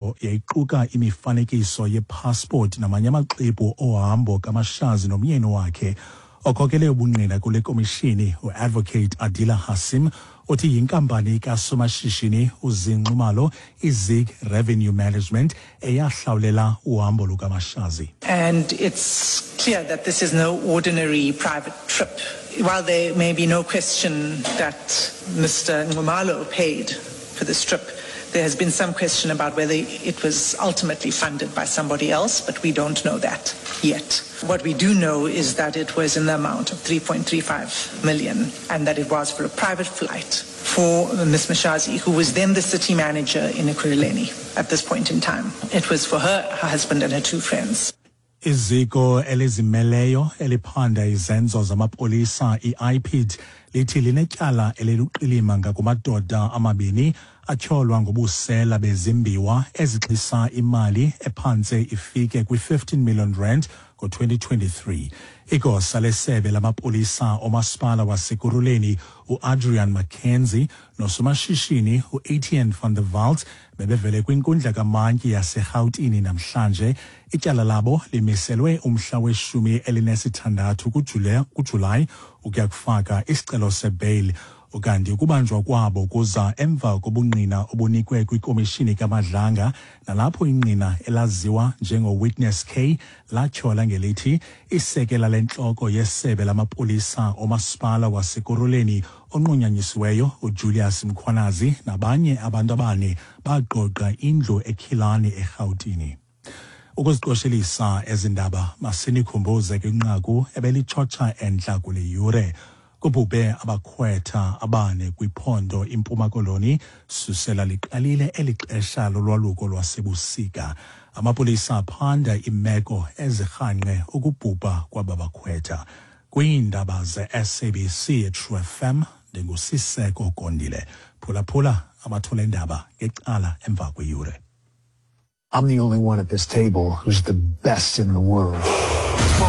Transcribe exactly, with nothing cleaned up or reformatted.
yayo yayiquka imifanekiso yepassport namanye amaxwebhu ohambo kaMashazi nomyeni wakhe. Okhokele ubungqina kule komishini uAdvocate Adila Hasim uthi yinkampani kasomashishini uzinqumalo iZig Revenue Management eyahlawulela uhambo lukaMashazi. And it's clear that this is no ordinary private trip. While there may be no question that Mister Nxumalo paid for this trip, there has been some question about whether it was ultimately funded by somebody else, but we don't know that yet. What we do know is that it was in the amount of three point three five million and that it was for a private flight for Miz Mashazi, who was then the city manager in Ekurhuleni at this point in time. It was for her, her husband and her two friends. Iziko elizimeleyo eliphanda izenzo zamapolisa i-I P I D lithi linetyala eliluqilima ngakumadoda amabini atyholwa ngobusela bezimbiwa ezixisa imali ephantse ifike kwi-fifteen million rand ngo-twenty twenty-three. Igosa lesebe lamapolisa omasipala waseKuruleni uAdrian Mackenzie nosomashishini uEtienne van der Walt bebevele kwinkundla kamantyi yaseRhawutini namhlanje. Ityala labo limiselwe umhla weshumi elinesithandathu kuJulayi ukuya kufaka isicelo sebail. Ukanti ukubanjwa kwabo kuza emva kobungqina obunikwe kwikomishini kaMadlanga nalapho ingqina elaziwa njengo-Witness K latyhola ngelithi isekela lentloko yesebe lamapolisa omasipala waseKuruleni onqunyanyisiweyo uJulius Mkhwanazi nabanye abantu abane baqoqa indlu eKhilani eRhawutini. Ukuziqoshelisa ezindaba masinikhumbuze kwinqaku ebelitshotsha entla kule yure. Kubhubhe abakhwetha abane kwiphondo iMpuma Koloni susela liqalile elixesha lolwaluko lwasebusika. Amapolisa aphanda imeko ezirhanqe ukubhubha kwababakhwetha. Kwiindaba ze-S A B C True F M ndingusiseko Kondile. Phulaphula amathola endaba ngecala emva kweyure. I'm the only one at this table who's the best in the world.